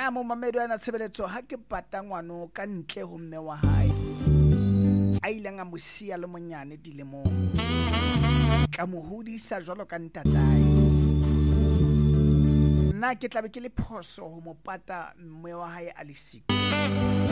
Na mo mamedo ana tshebeletso ha ke pata ngwano ka ntle ho mme wa hae a ileng a mosia le monyane dilemong ka mo hodisa jwalo ka ntatae nna ke tla be ke le phoso ho mo pata mme wa hae a le siko